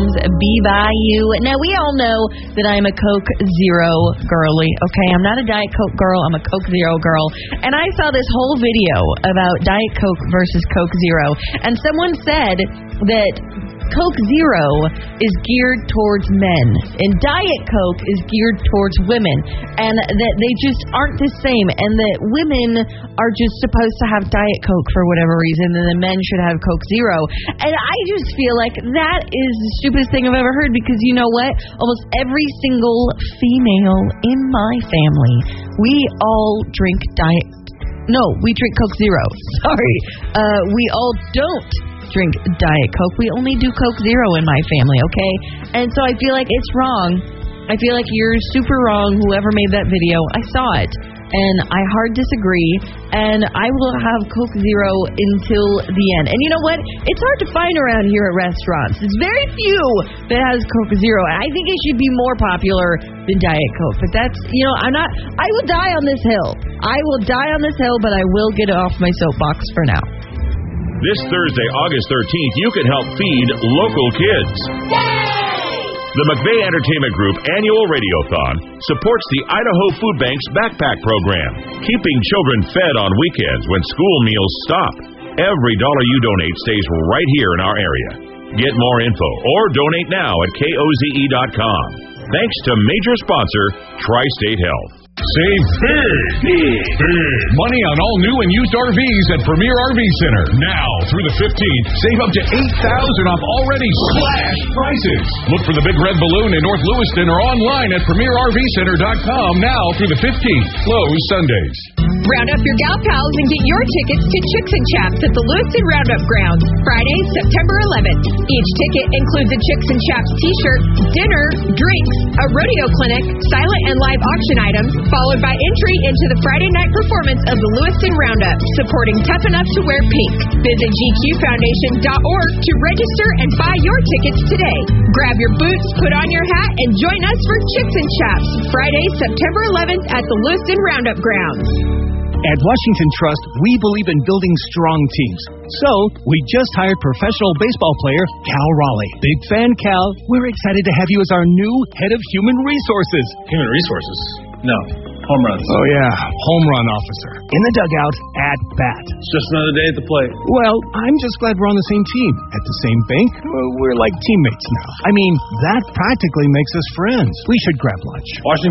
Holmes, BYU. Now, we all know that I'm a Coke Zero girly, okay? I'm not a Diet Coke girl. I'm a Coke Zero girl. And I saw this whole video about Diet Coke versus Coke Zero. And someone said that Coke Zero is geared towards men, and Diet Coke is geared towards women, and that they just aren't the same, and that women are just supposed to have Diet Coke for whatever reason, and the men should have Coke Zero. And I just feel like that is the stupidest thing I've ever heard, because you know what? Almost every single female in my family, we all drink we drink Coke Zero. Sorry. We all don't drink Diet Coke. We only do Coke Zero in my family, okay? And so I feel like it's wrong. I feel like you're super wrong, whoever made that video. I saw it, and I hard disagree, and I will have Coke Zero until the end. And you know what? It's hard to find around here at restaurants. It's very few that has Coke Zero. I think it should be more popular than Diet Coke. But that's, I will die on this hill. I will die on this hill, but I will get off my soapbox for now. This Thursday, August 13th, you can help feed local kids. Yay! The McVeigh Entertainment Group Annual Radiothon supports the Idaho Food Bank's Backpack Program, keeping children fed on weekends when school meals stop. Every dollar you donate stays right here in our area. Get more info or donate now at KOZE.com. Thanks to major sponsor, Tri-State Health. Save big money on all new and used RVs at Premier RV Center. Now through the 15th, save up to $8,000 off already slashed prices. Look for the big red balloon in North Lewiston or online at PremierRVCenter.com now through the 15th. Closed Sundays. Round up your gal pals and get your tickets to Chicks and Chaps at the Lewiston Roundup Grounds, Friday, September 11th. Each ticket includes a Chicks and Chaps t-shirt, dinner, drinks, a rodeo clinic, silent and live auction items, followed by entry into the Friday night performance of the Lewiston Roundup, supporting Tough Enough to Wear Pink. Visit GQFoundation.org to register and buy your tickets today. Grab your boots, put on your hat, and join us for Chicks and Chaps, Friday, September 11th at the Lewiston Roundup Grounds. At Washington Trust, we believe in building strong teams. So, we just hired professional baseball player Cal Raleigh. Big fan, Cal. We're excited to have you as our new head of human resources. Human resources? No. Home runs. Oh, yeah. Home run officer. In the dugout, at bat. It's just another day at the plate. Well, I'm just glad we're on the same team. At the same bank, we're like teammates now. I mean, that practically makes us friends. We should grab lunch. Washington